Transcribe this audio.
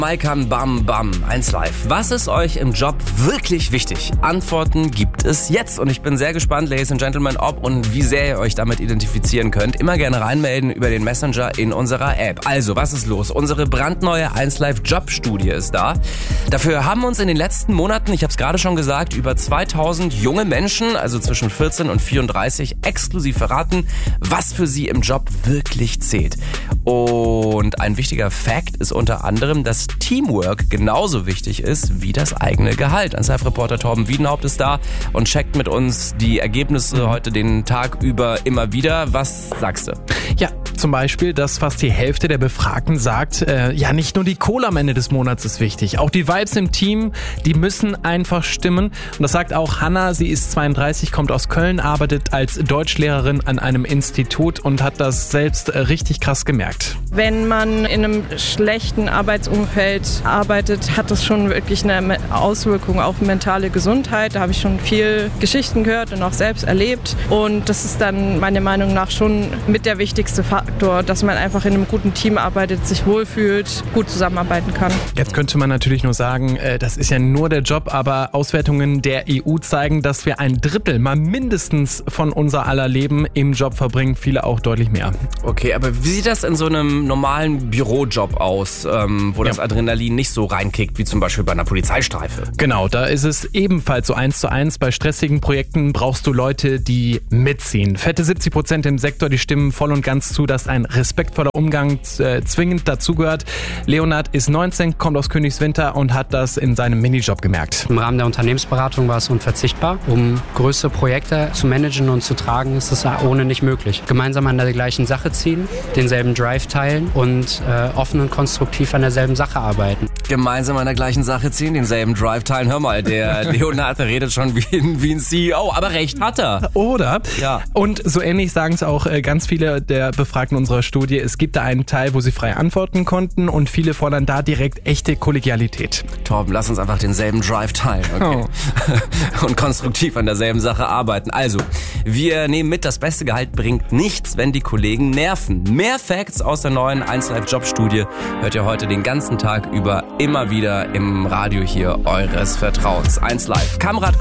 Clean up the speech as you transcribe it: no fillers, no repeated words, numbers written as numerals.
Maikam Bam Bam, 1 Live. Was ist euch im Job wirklich wichtig? Antworten gibt es jetzt. Und ich bin sehr gespannt, Ladies and Gentlemen, ob und wie sehr ihr euch damit identifizieren könnt. Immer gerne reinmelden über den Messenger in unserer App. Also, was ist los? Unsere brandneue 1 Live Jobstudie ist da. Dafür haben uns in den letzten Monaten, ich habe es gerade schon gesagt, über 2000 junge Menschen, also zwischen 14 und 34, exklusiv verraten, was für sie im Job wirklich zählt. Und ein wichtiger Fact ist unter anderem, dass Teamwork genauso wichtig ist wie das eigene Gehalt. 1 Live-Reporter Torben Wiedenhaupt ist da und checkt mit uns die Ergebnisse heute den Tag über immer wieder. Was sagst du? Ja, zum Beispiel, dass fast die Hälfte der Befragten sagt, nicht nur die Kohle am Ende des Monats ist wichtig, auch die Vibes im Team, die müssen einfach stimmen. Und das sagt auch Hanna, sie ist 32, kommt aus Köln, arbeitet als Deutschlehrerin an einem Institut und hat das selbst richtig krass gemerkt. Wenn man in einem schlechten Arbeitsumfeld arbeitet, hat das schon wirklich eine Auswirkung auf mentale Gesundheit. Da habe ich schon viel Geschichten gehört und auch selbst erlebt. Und das ist dann meiner Meinung nach schon mit der wichtigste Faktor, dass man einfach in einem guten Team arbeitet, sich wohlfühlt, gut zusammenarbeiten kann. Jetzt könnte man natürlich nur sagen, das ist ja nur der Job, aber Auswertungen der EU zeigen, dass wir 1/3 mal mindestens von unser aller Leben im Job verbringen, viele auch deutlich mehr. Okay, aber wie sieht das in so einem normalen Bürojob aus, wo das Adrenalin nicht so reinkickt, wie zum Beispiel bei einer Polizeistreife? Genau, da ist es ebenfalls so 1:1. Bei stressigen Projekten brauchst du Leute, die mitziehen. Fette 70% im Sektor, die stimmen voll und ganz zu, dass ein respektvoller Umgang zwingend dazugehört. Leonard ist 19, kommt aus Königswinter und hat das in seinem Minijob gemerkt. Im Rahmen der Unternehmensberatung war es unverzichtbar. Um größere Projekte zu managen und zu tragen, ist es ohne nicht möglich. Gemeinsam an der gleichen Sache ziehen, denselben Drive teilen und offen und konstruktiv an derselben Sache arbeiten. Gemeinsam an der gleichen Sache ziehen, denselben Drive teilen. Hör mal, der Leonard redet schon wie ein CEO, aber recht hat er. Oder? Ja. Und so ähnlich sagen es auch ganz viele der Befragten unserer Studie. Es gibt da einen Teil, wo sie frei antworten konnten und viele fordern da direkt echte Kollegialität. Torben, lass uns einfach denselben Drive teilen, okay? Und konstruktiv an derselben Sache arbeiten. Also, wir nehmen mit, das beste Gehalt bringt nichts, wenn die Kollegen nerven. Mehr Facts aus der neuen 1 Live Jobstudie hört ihr heute den ganzen Tag über immer wieder im Radio hier eures Vertrauens. 1 Live. Kamrat